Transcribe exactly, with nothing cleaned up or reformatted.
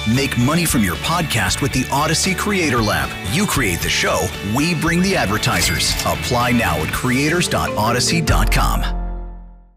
Make money from your podcast with the Odyssey Creator Lab. You create the show, we bring the advertisers. Apply now at creators dot odyssey dot com.